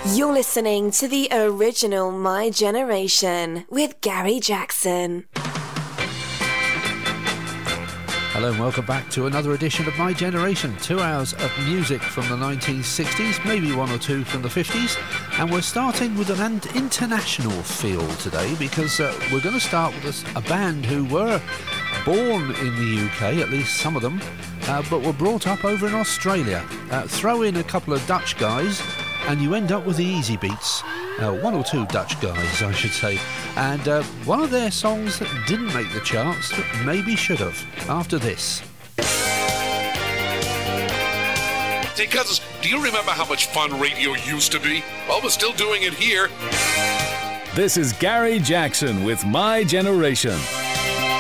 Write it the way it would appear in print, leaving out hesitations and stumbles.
You're listening to the original My Generation with Gary Jackson. Hello and welcome back to another edition of My Generation. 2 hours of music from the 1960s, maybe one or two from the 50s. And we're starting with an international feel today because we're going to start with a band who were born in the UK, at least some of them, but were brought up over in Australia. Throw in a couple of Dutch guys and you end up with the Easy Beats. One or two Dutch guys, I should say. And one of their songs that didn't make the charts, but maybe should have, after this. Hey, cousins, do you remember how much fun radio used to be? Well, we're still doing it here. This is Gary Jackson with My Generation.